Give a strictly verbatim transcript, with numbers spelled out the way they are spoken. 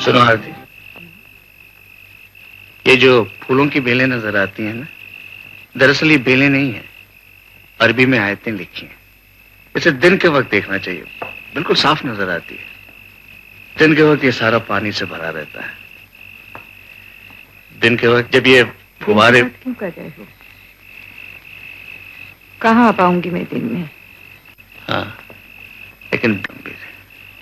सुनो आरती, ये जो फूलों की बेलें नजर आती हैं ना, दरअसल ये बेलें नहीं है, अरबी में आयतें लिखी हैं। इसे दिन के वक्त देखना चाहिए, बिल्कुल साफ नजर आती है। दिन के वक्त ये सारा पानी से भरा रहता है। दिन के वक्त जब ये फुवारे क्यों कर रहे हो? कहाँ आ पाऊंगी मैं दिन में? हाँ, लेकिन गंभीर है।